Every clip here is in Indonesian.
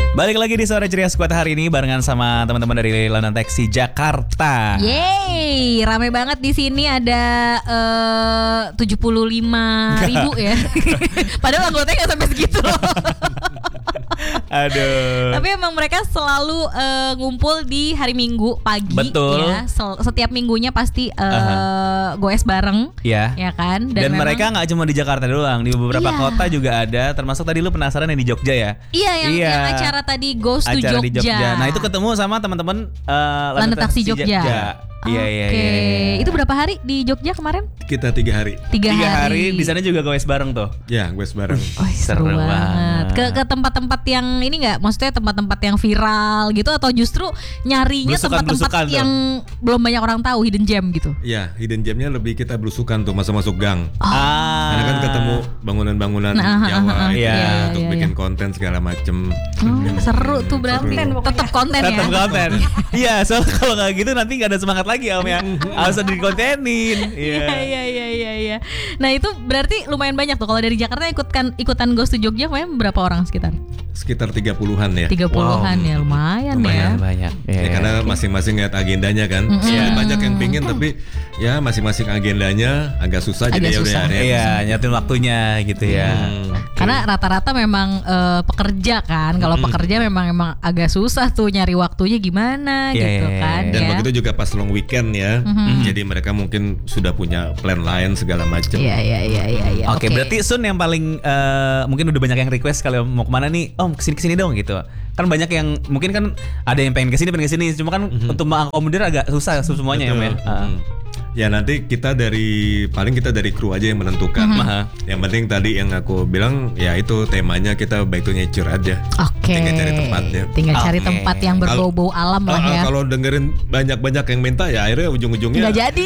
Balik lagi di Sore Ceria Squad hari ini barengan sama teman-teman dari London Taxi Jakarta. Yeay, rame banget di sini ada 75.000 ya. Padahal anggotanya nggak sampai segitu loh. Aduh. Tapi emang mereka selalu ngumpul di hari Minggu pagi. Betul. Ya. Setiap minggunya pasti goes bareng. Ya. Ya kan. Dan mereka nggak cuma di Jakarta doang, di beberapa Iya. kota juga ada. Termasuk tadi lu penasaran yang di Jogja ya? Iya, yang acara tadi Goes to acara Jogja. di Jogja. Nah itu ketemu sama teman-teman London Taxi Jogja. Iya. Itu berapa hari di Jogja kemarin? Kita 3 hari. 3 hari. Di sana juga goes bareng tuh. Ya, gue bareng. Oh, seru banget. Ke tempat-tempat yang ini nggak? Maksudnya tempat-tempat yang viral gitu atau justru nyarinya tempat-tempat yang belum banyak orang tahu, hidden gem gitu? Ya, hidden gemnya lebih kita belusukan tuh masuk gang. Ah. Karena kan ketemu bangunan-bangunan Jawa itu untuk bikin konten segala macem. Seru tuh berarti. Tetap konten ya. Tetap konten. Iya, soalnya kalau nggak gitu nanti nggak ada semangat lagi Om ya. Harus dikontenin. Iya. Nah itu berarti lumayan banyak tuh. Kalau dari Jakarta ikutan Goes to Jogja kemarin berapa orang sekitar? Sekitar 30-an ya. 30-an ya, lumayan ya. Banyak. Ya, karena masing-masing lihat agendanya kan. Jadi banyak yang pingin tapi ya masing-masing agendanya agak susah Agak jadi susah. Iya, nyatin waktunya gitu ya. Karena rata-rata memang pekerja kan. Kalau pekerja memang agak susah tuh nyari waktunya gimana gitu kan. Dan ya. begitu juga pas long weekend ya. Jadi mereka mungkin sudah punya plan lain segala macam. Iya. Oke, berarti Sun yang paling mungkin udah banyak yang request kalau mau kemana nih, Om kesini dong gitu. Kan banyak yang mungkin kan ada yang pengen kesini, cuma kan untuk mengakomodir agak susah semuanya ya, men. Ya nanti kita dari kru aja yang menentukan. Yang penting tadi yang aku bilang ya itu temanya kita back to nature aja. Oke. Tinggal cari tempatnya. Tinggal cari tempat yang berbau-bau alam lah ya. Kalau dengerin banyak yang minta ya akhirnya ujung-ujungnya nggak jadi.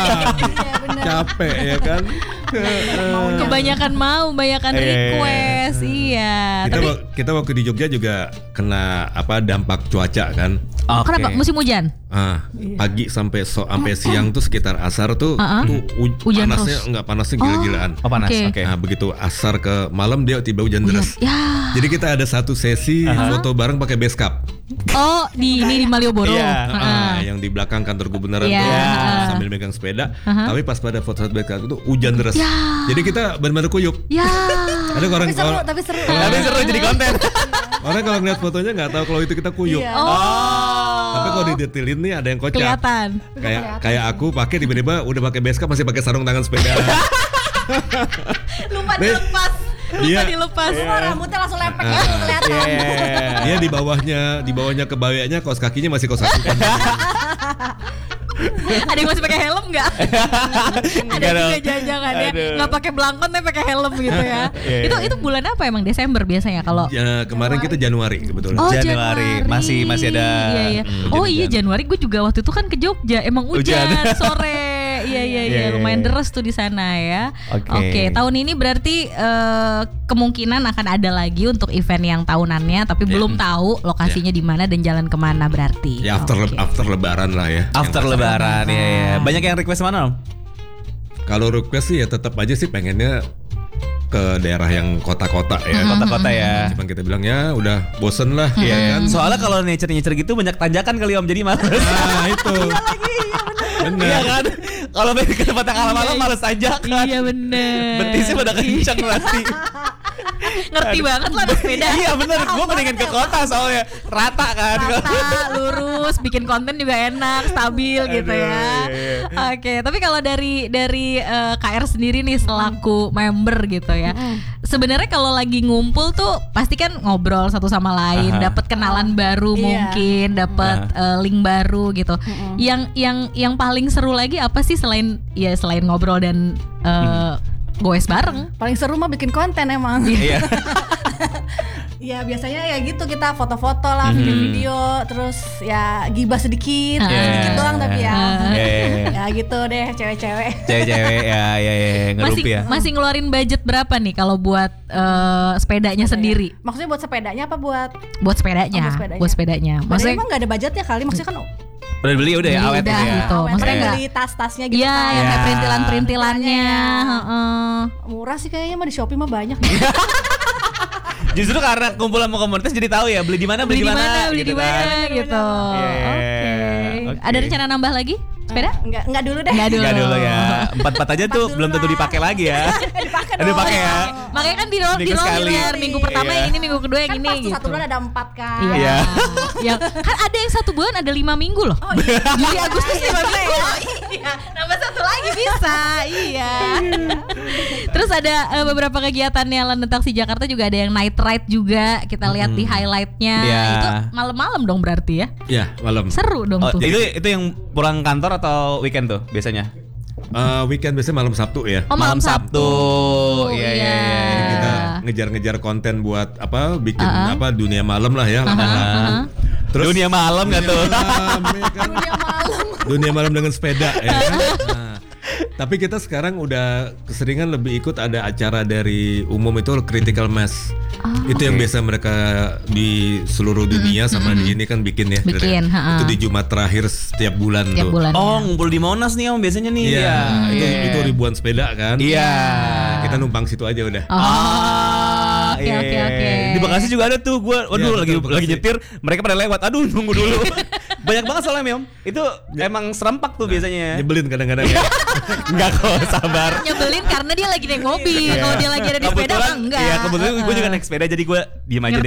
Capek ya kan. Kebanyakan request. Iya. Kita waktu di Jogja juga kena dampak cuaca kan. Kenapa? Musim hujan? Pagi sampai siang tuh sekitar asar tuh hujan panasnya terus. Nggak panasnya gila-gilaan. Oh panas, Oke. Nah begitu asar ke malam dia tiba hujan deras. Ya. Jadi kita ada satu sesi foto bareng pakai base cap. Oh di Malioboro. Yang di belakang kantor gubernur tuh sambil megang sepeda. Tapi pas pada foto base cap itu hujan deras. Jadi kita benar-benar kuyup. Ya. Ada orang Tapi seru. Tapi seru jadi konten. Orang kalau ngeliat fotonya nggak tahu kalau itu kita kuyup. Tapi kalau didetailin nih ada yang kocak. Kelihatan. Kayak aku pakai tiba-tiba udah pakai base cap masih pakai sarung tangan sepeda. Lupa dilepas. Rambutnya langsung lepek gitu kelihatan. Dia di bawahnya kebayanya kaos kakinya masih kaos kaki. Ada yang masih pakai helm nggak? Ada juga jangan ya nggak pakai belangkon tapi pakai helm gitu ya. Itu bulan apa emang? Desember biasanya kalau? Ya kemarin kita Januari kebetulan. Oh, Januari. Masih ada. Iya. Iya Januari gue juga waktu itu kan ke Jogja emang hujan sore. Iya. Lumayan deras tuh di sana ya. Oke. Tahun ini berarti kemungkinan akan ada lagi untuk event yang tahunannya tapi belum tahu lokasinya di mana dan jalan kemana berarti. Ya after lebaran lah ya. After lebaran ya. Banyak yang request mana Om? Kalau request sih ya tetap aja sih pengennya ke daerah yang kota-kota ya. Kota-kota ya. Cuman kita bilang ya udah bosen lah ya kan. Soalnya kalau nature gitu banyak tanjakan kali Om jadi males. Nah itu. Bener. Iya kan? Kalau ke tempat yang alam-alam males tanjakan. Iya bener. Betisnya pada kencang nanti. Ngerti banget lah ada sepeda. Iya bener, gue mendingan ke kota soalnya rata kan. Lurus, bikin konten juga enak, stabil gitu ya. Oke, tapi kalau dari KR sendiri nih selaku member gitu ya. Sebenarnya kalau lagi ngumpul tuh pasti kan ngobrol satu sama lain, dapat kenalan baru mungkin, dapat link baru gitu. Yang paling seru lagi apa sih selain ngobrol dan goes bareng? Paling seru mah bikin konten emang. Iya. Ya biasanya ya gitu kita foto-foto lah, video-video, terus ya gibah sedikit doang tapi ya. Ya gitu deh cewek-cewek. Cewek-cewek ya ngelup ya. Masih ngeluarin budget berapa nih kalau buat sepedanya sendiri? Maksudnya buat sepedanya apa buat? Buat sepedanya. Buat sepedanya. Maksudnya emang nggak ada budgetnya kali, maksudnya kan udah beli udah ya awet udah ya. gitu. Maksudnya nggak beli tas-tasnya gitu. Iya, yang kayak perintilan-perintilannya. Murah sih kayaknya mah di Shopee mah banyak. Justru karena kumpul sama komunitas jadi tahu ya beli di mana beli di gitu mana gitu. Oke. Ada rencana nambah lagi sepeda? Enggak dulu deh. Enggak dulu ya. 4 aja tuh belum tentu dipakai lagi ya. Dipakai ya. Makanya kan di-roll minggu pertama yang ini, minggu kedua yang ini gitu. 1 bulan ada 4 kan. Iya. Ya, kan ada yang 1 bulan ada 5 minggu loh. Oh iya. Juli Agustus 5 minggu. Iya, nambah 1 lagi bisa. Iya. Terus ada beberapa kegiatannya London Taxi Jakarta juga ada yang night ride juga. Kita lihat di highlightnya. Itu malam-malam dong berarti ya? Iya, malam. Seru dong tuh. Itu yang pulang kantor atau weekend tuh biasanya? Weekend biasanya malam Sabtu ya. Oh, malam Sabtu. Iya. Jadi kita ngejar-ngejar konten buat bikin dunia malam lah ya. Terus dunia malam nggak tuh? Dunia malam dengan sepeda ya. Tapi kita sekarang udah keseringan lebih ikut ada acara dari umum itu Critical Mass. Itu yang biasa mereka di seluruh dunia sama di ini kan bikin ya. Itu di Jumat terakhir setiap bulan tuh. Ngumpul di Monas nih Om biasanya nih. Iya. Itu ribuan sepeda kan. Iya. Kita numpang situ aja udah. Oke. Di Bekasi juga ada tuh. Lagi nyetir, mereka pada lewat. Aduh, nunggu dulu. Banyak banget soalnya Om. Itu emang serempak tuh biasanya. Nyebelin kadang-kadang ya. Enggak kok, sabar. Nyebelin karena dia lagi naik mobil. Kalau dia lagi ada di sepeda enggak. Iya, kebetulan gue juga naik sepeda jadi gue diem aja deh.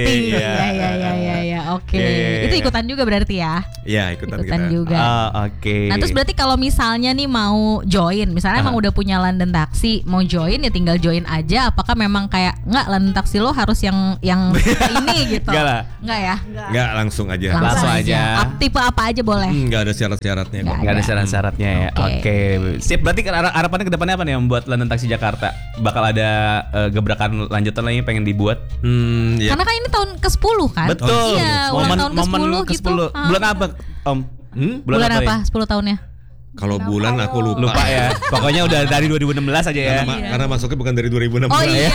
Iya. Oke. Itu ikutan juga berarti ya? Iya, ikutan kita. Juga. Oke. Nah, terus berarti kalau misalnya nih mau join, misalnya emang udah punya London Taxi, mau join ya tinggal join aja. Apakah memang kayak enggak London Taxi lo harus yang ini gitu? Enggak lah. Enggak ya? Enggak, langsung aja. Langsung aja. Tipe apa aja boleh? Enggak ada syarat-syaratnya kok. Enggak ada syarat-syaratnya ya. Oke. Sip, berarti harapannya ke depannya apa nih membuat London Taxi Jakarta? Bakal ada gebrakan lanjutan lagi pengen dibuat? Ya. Karena kan ini tahun ke-10 kan? Betul. Iya, tahun ke-10 gitu. Bulan apa, Om? Bulan apa? 10 tahunnya? Kalau bulan aku lupa ya. Pokoknya udah dari 2016 aja ya. Karena masuknya bukan dari 2016. Oh iya.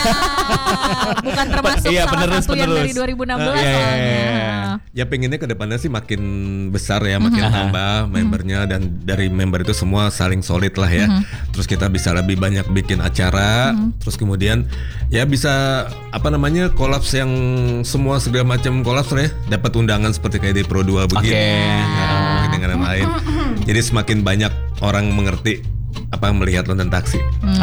Bukan termasuk salah satu yang dari 2016 soalnya. Ya pengennya ke depannya sih makin besar ya, makin tambah membernya dan dari member itu semua saling solid lah ya. Terus kita bisa lebih banyak bikin acara, terus kemudian ya bisa kolaps yang semua segala macam kolaps lah ya. Dapat undangan seperti kayak di Pro 2 begini. Dengan lain. Jadi semakin banyak orang mengerti melihat London Taxi.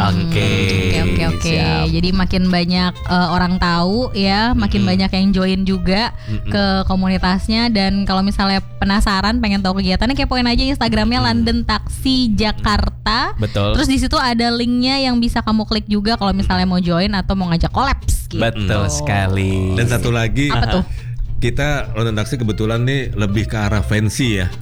Oke. Jadi makin banyak orang tahu ya, makin banyak yang join juga ke komunitasnya. Dan kalau misalnya penasaran pengen tahu kegiatannya, kepoin aja Instagramnya London Taxi Jakarta. Betul. Terus di situ ada linknya yang bisa kamu klik juga kalau misalnya mau join atau mau ngajak kolaps gitu. Betul sekali. Dan satu lagi. Apa tuh? Kita London Taxi kebetulan nih lebih ke arah fancy ya.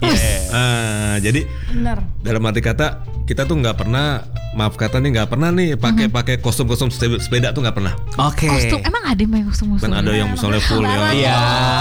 Jadi benar. Dalam arti kata kita tuh nggak pernah, maaf kata nih nggak pernah nih pakai kostum sepeda tuh nggak pernah. Oke. Kostum emang ada yang kostum? Kan ada yang misalnya full ya. Iya.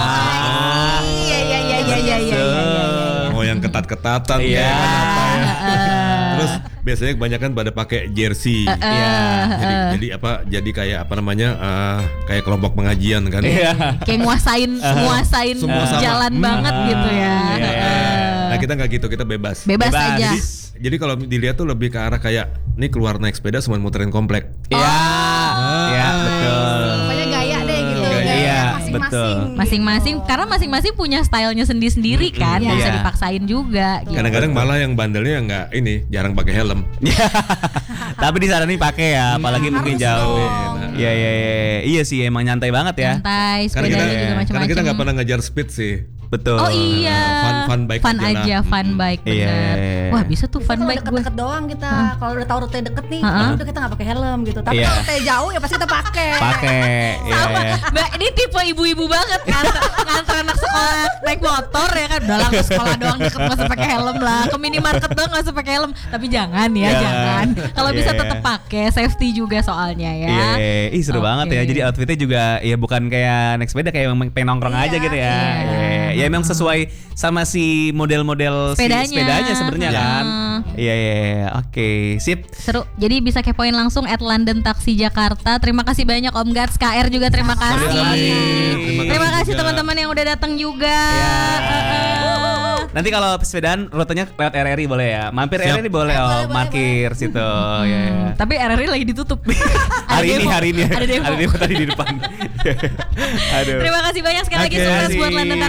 Oh yang ketat-ketatan ya. Terus biasanya kebanyakan pada pakai jersey. Jadi kayak kayak kelompok pengajian kan. Kayak nguasain jalan banget gitu ya. Nah kita nggak gitu, kita bebas aja. Jadi kalau dilihat tuh lebih ke arah kayak nih keluar naik sepeda semua muterin komplek. Iya, betul. Pokoknya gaya deh gitu. Iya, Masing-masing karena masing-masing punya stylenya sendiri-sendiri kan, nggak bisa dipaksain juga. Gitu. Kadang-kadang malah yang bandelnya jarang pakai helm. Tapi di sana nih pakai ya, apalagi mungkin jauh. Iya sih emang nyantai banget ya. Nyantai, sepedanya juga macam-macam. Karena kita nggak pernah ngejar speed sih. Betul. Oh iya. Fun bike aja, fun bike benar. Wah bisa tuh fun bike gue. Deket doang kita. Kalau udah tahu rute deket nih, udah kita nggak pakai helm gitu. Tapi kalau rute jauh ya pasti kita pakai. Sama. Mbak ini tipe ibu-ibu banget nganter anak sekolah naik motor ya kan. Udah lah ke sekolah doang deket nggak usah pakai helm lah. Ke minimarket doang nggak usah pakai helm. Tapi jangan ya, jangan. Kalau bisa tetap pakai, safety juga soalnya ya. Seru banget ya. Jadi outfitnya juga ya bukan kayak naik sepeda, kayak pengen nongkrong aja gitu ya. Ya emang sesuai sama si model-model sepedanya sebenarnya kan. Iya. Oke, sip. Seru. Jadi bisa kepoin langsung @London Taxi Jakarta. Terima kasih banyak Om Gats, KR juga terima kasih. Terima kasih teman-teman yang udah datang juga. Nanti kalau sepedaan rutenya lewat RRI boleh ya. Mampir Siap. RRI boleh, parkir situ. Ya. Tapi RRI lagi ditutup. Hari ini Ada demo tadi di depan. Aduh. Terima kasih banyak sekali lagi Oke. sukses buat London